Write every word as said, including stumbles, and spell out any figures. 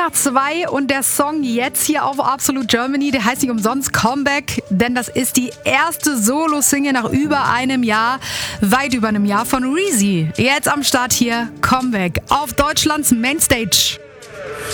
nach zwei und der Song jetzt hier auf Absolute Germany, der heißt nicht umsonst Comeback, denn das ist die erste Solo-Single nach über einem Jahr, weit über einem Jahr von Reezy. Jetzt am Start hier Comeback auf Deutschlands Mainstage.